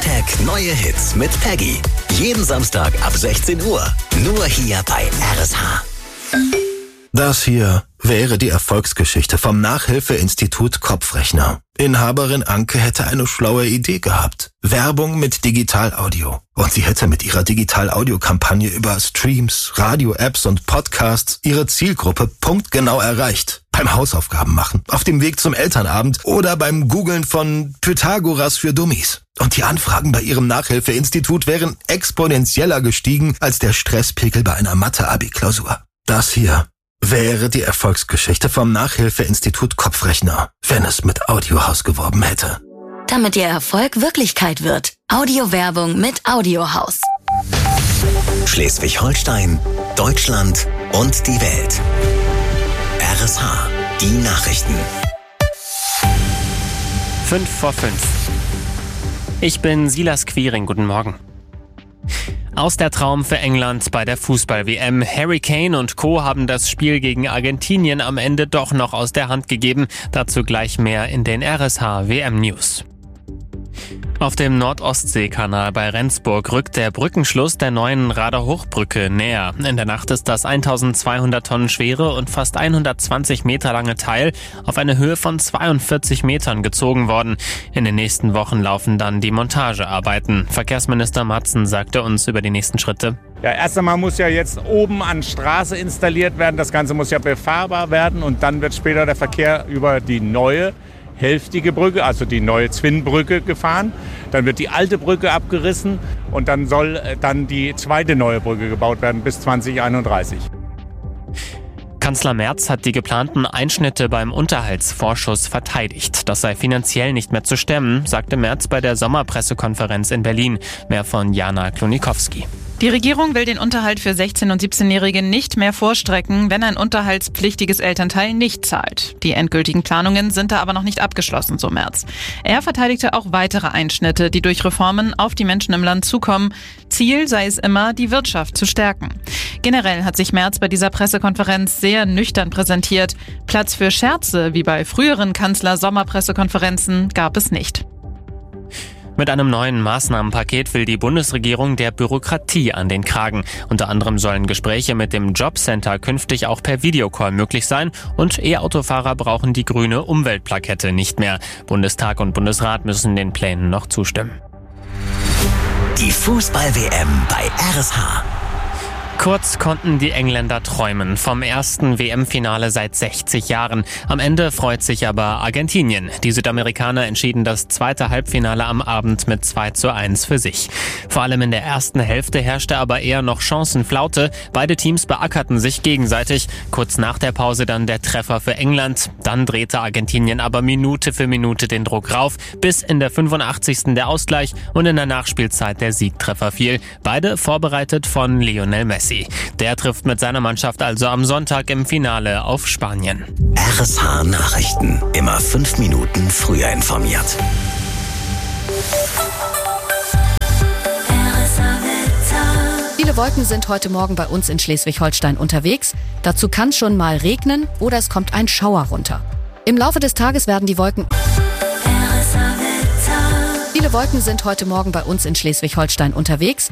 Neue Hits mit Peggy. Jeden Samstag ab 16 Uhr. Nur hier bei RSH. Das hier wäre die Erfolgsgeschichte vom Nachhilfeinstitut Kopfrechner. Inhaberin Anke hätte eine schlaue Idee gehabt. Werbung mit Digital-Audio. Und sie hätte mit ihrer Digital-Audio-Kampagne über Streams, Radio-Apps und Podcasts ihre Zielgruppe punktgenau erreicht. Beim Hausaufgaben machen, auf dem Weg zum Elternabend oder beim Googlen von Pythagoras für Dummies. Und die Anfragen bei ihrem Nachhilfeinstitut wären exponentieller gestiegen als der Stresspegel bei einer Mathe-Abi-Klausur. Das hier wäre die Erfolgsgeschichte vom Nachhilfeinstitut Kopfrechner, wenn es mit Audiohaus geworben hätte. Damit Ihr Erfolg Wirklichkeit wird. Audiowerbung mit Audiohaus. Schleswig-Holstein, Deutschland und die Welt. RSH, die Nachrichten. 5:05. Ich bin Silas Quiring, guten Morgen. Aus der Traum für England bei der Fußball-WM. Harry Kane und Co. haben das Spiel gegen Argentinien am Ende doch noch aus der Hand gegeben. Dazu gleich mehr in den RSH-WM-News. Auf dem Nordostseekanal bei Rendsburg rückt der Brückenschluss der neuen Rader Hochbrücke näher. In der Nacht ist das 1200 Tonnen schwere und fast 120 Meter lange Teil auf eine Höhe von 42 Metern gezogen worden. In den nächsten Wochen laufen dann die Montagearbeiten. Verkehrsminister Matzen sagte uns über die nächsten Schritte. Ja, erst einmal muss ja jetzt oben an Straße installiert werden. Das Ganze muss ja befahrbar werden und dann wird später der Verkehr über die neue hälftige Brücke, also die neue Zwinnbrücke gefahren. Dann wird die alte Brücke abgerissen und dann soll dann die zweite neue Brücke gebaut werden bis 2031. Kanzler Merz hat die geplanten Einschnitte beim Unterhaltsvorschuss verteidigt. Das sei finanziell nicht mehr zu stemmen, sagte Merz bei der Sommerpressekonferenz in Berlin. Mehr von Jana Klonikowski. Die Regierung will den Unterhalt für 16- und 17-Jährige nicht mehr vorstrecken, wenn ein unterhaltspflichtiges Elternteil nicht zahlt. Die endgültigen Planungen sind da aber noch nicht abgeschlossen, so Merz. Er verteidigte auch weitere Einschnitte, die durch Reformen auf die Menschen im Land zukommen. Ziel sei es immer, die Wirtschaft zu stärken. Generell hat sich Merz bei dieser Pressekonferenz sehr nüchtern präsentiert. Platz für Scherze, wie bei früheren Kanzler-Sommerpressekonferenzen, gab es nicht. Mit einem neuen Maßnahmenpaket will die Bundesregierung der Bürokratie an den Kragen. Unter anderem sollen Gespräche mit dem Jobcenter künftig auch per Videocall möglich sein und E-Autofahrer brauchen die grüne Umweltplakette nicht mehr. Bundestag und Bundesrat müssen den Plänen noch zustimmen. Die Fußball-WM bei RSH. Kurz konnten die Engländer träumen vom ersten WM-Finale seit 60 Jahren. Am Ende freut sich aber Argentinien. Die Südamerikaner entschieden das zweite Halbfinale am Abend mit 2:1 für sich. Vor allem in der ersten Hälfte herrschte aber eher noch Chancenflaute. Beide Teams beackerten sich gegenseitig. Kurz nach der Pause dann der Treffer für England. Dann drehte Argentinien aber Minute für Minute den Druck rauf, bis in der 85. der Ausgleich und in der Nachspielzeit der Siegtreffer fiel. Beide vorbereitet von Lionel Messi. Der trifft mit seiner Mannschaft also am Sonntag im Finale auf Spanien. RSH Nachrichten. Immer 5 Minuten früher informiert. Viele Wolken sind heute Morgen bei uns in Schleswig-Holstein unterwegs. Dazu kann es schon mal regnen oder es kommt ein Schauer runter. Im Laufe des Tages werden die Wolken... Viele Wolken sind heute Morgen bei uns in Schleswig-Holstein unterwegs.